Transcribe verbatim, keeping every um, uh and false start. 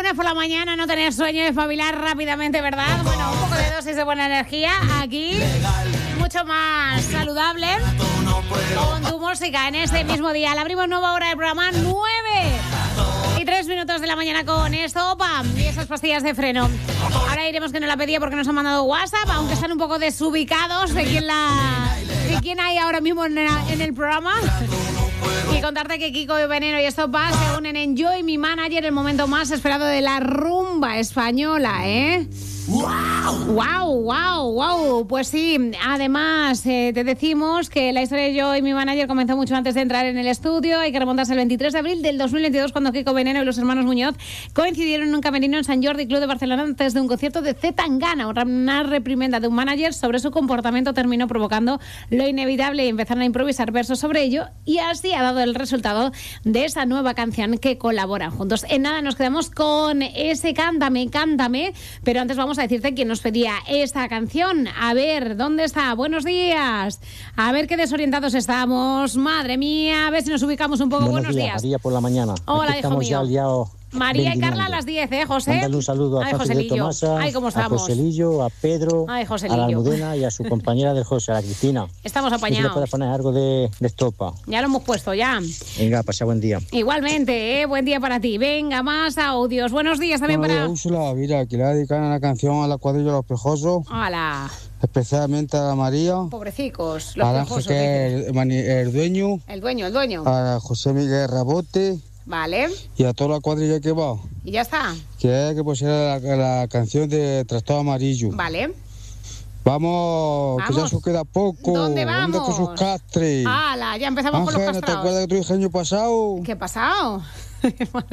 viernes por la mañana, no tener sueño y espabilar rápidamente, ¿verdad? Bueno, un poco de dosis de buena energía aquí, mucho más saludable con tu música en este mismo día. Le abrimos nueva hora del programa, nueve y tres minutos de la mañana con esto, pam, y esas pastillas de freno. Ahora diremos que no la pedía porque nos han mandado WhatsApp, aunque están un poco desubicados de quién la, de quién hay ahora mismo en, en el programa. Y contarte que Kiko Veneno y Estopa se unen en Yo y mi manager, el momento más esperado de la rumba española, ¿eh? ¡Wow! ¡Wow! ¡Wow! ¡Wow! Pues sí, además eh, te decimos que la historia de Yo y mi manager comenzó mucho antes de entrar en el estudio. Hay que remontarse al veintitrés de abril del dos mil veintidós, cuando Kiko Veneno y los hermanos Muñoz coincidieron en un camerino en Sant Jordi Club de Barcelona antes de un concierto de Z Tangana. Una reprimenda de un manager sobre su comportamiento terminó provocando lo inevitable y empezaron a improvisar versos sobre ello, y así ha dado el resultado de esa nueva canción que colaboran juntos. En nada nos quedamos con ese Cántame, Cántame, pero antes vamos a decirte quién nos pedía esta canción. A ver, ¿dónde está? Buenos días. A ver qué desorientados estamos. Madre mía, a ver si nos ubicamos un poco. Buenos, Buenos días, días. María por la mañana. Hola, Aquí hijo mío. Ya liado, María y Carla a las diez, ¿eh, José? Mándale un saludo a Ay, José de Joselillo. Tomasa, Ay, ¿cómo a estamos? Joselillo, a Pedro, Ay, a Joselillo. la Almudena y a su compañera de José, a la Cristina. Estamos Si le apañados. puedes poner algo de, de Estopa. Ya lo hemos puesto, ya. Venga, pasa buen día. Igualmente, ¿eh? Buen día para ti. Venga, más audios. Buenos días también Buenos para... días, Úrsula. Mira, que le dedican una canción a la cuadrilla de los Pejosos, Hola, especialmente a la María, pobrecicos, los al Ángel, pejosos, que dices. es el, mani- el dueño, El dueño, el dueño. a José Miguel Rabote Vale, y a toda la cuadrilla que va. y ya está. Que es que pusiera la, la canción de Tractor Amarillo. Vale. Vamos, que ya Vamos. eso queda poco. ¿Dónde vamos? Jesús Castre? ¡Hala! Ya empezamos con los Ángel, ¿no te castrados. acuerdas que tu dije el año pasado? ¿Qué ha pasado?